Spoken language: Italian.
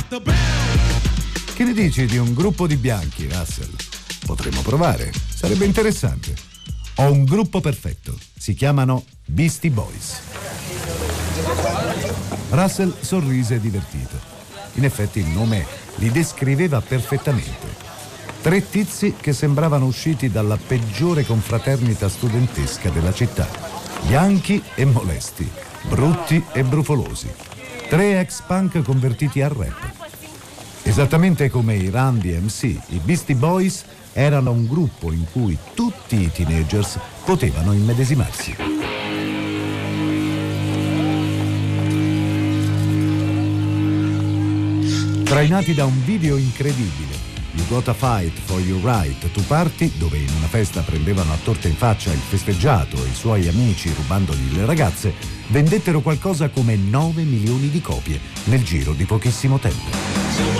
Che ne dici di un gruppo di bianchi, Russell? Potremmo provare, sarebbe interessante. Ho un gruppo perfetto, si chiamano Beastie Boys. Russell sorrise divertito. In effetti il nome li descriveva perfettamente. 3 tizi che sembravano usciti dalla peggiore confraternita studentesca della città. Bianchi e molesti, brutti e brufolosi. 3 ex-punk convertiti al rap. Esattamente come i Run DMC, i Beastie Boys erano un gruppo in cui tutti i teenagers potevano immedesimarsi. Trainati da un video incredibile, You Gotta Fight for Your Right to Party, dove in una festa prendevano a torta in faccia il festeggiato e i suoi amici rubandogli le ragazze, vendettero qualcosa come 9 milioni di copie nel giro di pochissimo tempo.